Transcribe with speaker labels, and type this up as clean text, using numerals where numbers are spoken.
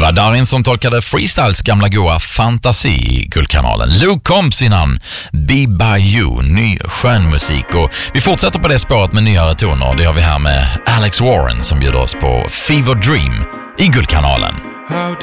Speaker 1: var Darin som tolkade Freestyles gamla goa Fantasi i Guldkanalen. Luke Combs innan Be By You, ny skön musik. Och vi fortsätter på det spåret med nyare toner. Det har vi här med Alex Warren som bjuder oss på Fever Dream i Guldkanalen.